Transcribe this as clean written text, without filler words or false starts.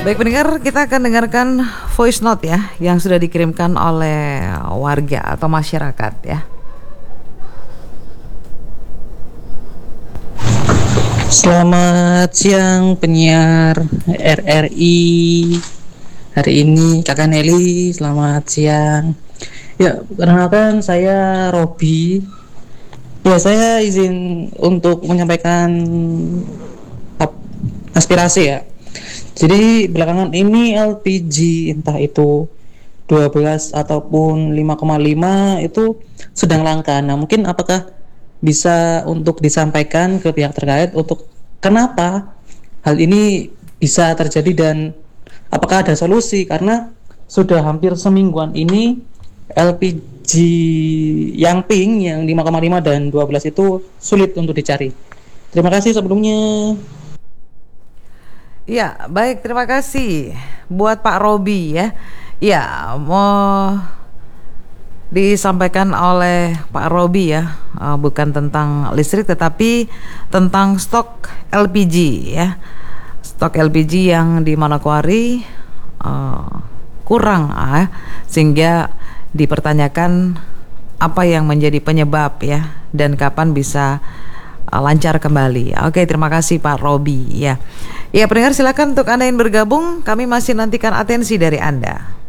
Baik pendengar, kita akan dengarkan voice note ya yang sudah dikirimkan oleh warga atau masyarakat ya. Selamat siang penyiar RRI. Hari ini Kakak Nelly, selamat siang. Ya, perkenalkan saya Robi. Ya, saya izin untuk menyampaikan aspirasi ya. Jadi belakangan ini LPG entah itu 12 ataupun 5,5 itu sedang langka. Nah, mungkin apakah bisa untuk disampaikan ke pihak terkait untuk kenapa hal ini bisa terjadi dan apakah ada solusi, karena sudah hampir semingguan ini LPG yang pink yang 5,5 dan 12 itu sulit untuk dicari. Terima kasih sebelumnya. Ya, baik, terima kasih buat Pak Robi ya. Ya, mau disampaikan oleh Pak Robi ya, bukan tentang listrik tetapi tentang stok LPG ya. Stok LPG yang di Manokwari kurang sehingga dipertanyakan apa yang menjadi penyebab ya dan kapan bisa lancar kembali. Oke, terima kasih Pak Robi ya. Ya pendengar, silakan untuk Anda yang bergabung, kami masih nantikan atensi dari Anda.